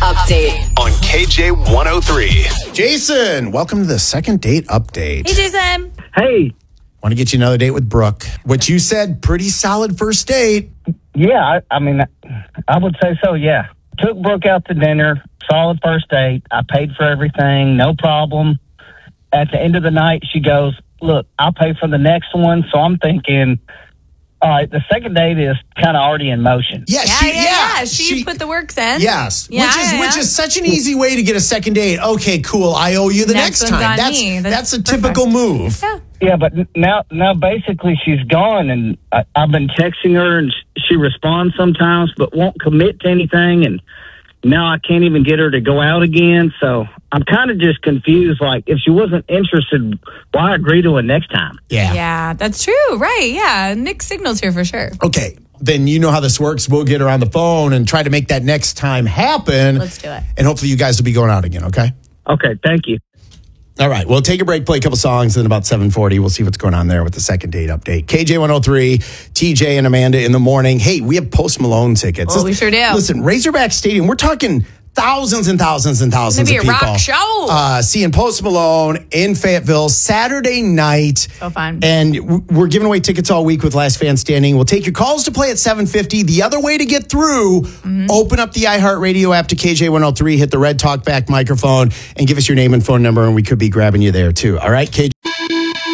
update on KJ103. Jason, welcome to the second date update. Hey, Jason. Hey, Want to get you another date with Brooke. What you said, pretty solid first date. yeah, I mean, I would say so, yeah. Took Brooke out to dinner, solid first date. I paid for everything, no problem. At the end of the night, she goes, look, I'll pay for the next one. So I'm thinking, all right, the second date is kind of already in motion. Yeah, She put the works in. Yes, Yeah, which is such an easy way to get a second date. Okay, cool. I owe you the next Next time. one's on That's me. that's a That's typical move. Yeah. Yeah, but now basically she's gone, and I've been texting her, and she responds sometimes, but won't commit to anything, and now I can't even get her to go out again. So I'm kind of just confused. Like, if she wasn't interested, why agree to it next time? Yeah, that's true. Right. Yeah. Mixed signals here for sure. Okay, then you know how this works. We'll get her on the phone and try to make that next time happen. Let's do it. And hopefully you guys will be going out again, okay? Okay, thank you. All right, we'll take a break, play a couple songs, and then about 7:40, we'll see what's going on there with the second date update. KJ103, TJ and Amanda in the morning. Hey, we have Post Malone tickets. Oh, we sure do. Listen, Razorback Stadium, we're talking thousands and thousands and thousands It's of gonna be people. a rock show. Seeing Post Malone in Fayetteville Saturday night. So fun. And we're giving away tickets all week with Last Fan Standing. We'll take your calls to play at 7:50. The other way to get through, open up the iHeartRadio app to KJ103, hit the red talkback microphone, and give us your name and phone number, and we could be grabbing you there too. All right, KJ.